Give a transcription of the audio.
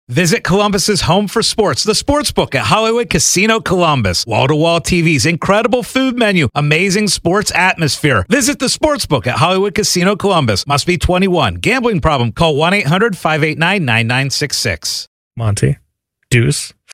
Visit Columbus's home for sports, the Sportsbook at Hollywood Casino Columbus. Wall-to-wall TVs, incredible food menu, amazing sports atmosphere. Visit the Sportsbook at Hollywood Casino Columbus. Must be 21. Gambling problem? Call 1-800-589-9966. Monty, Deuce,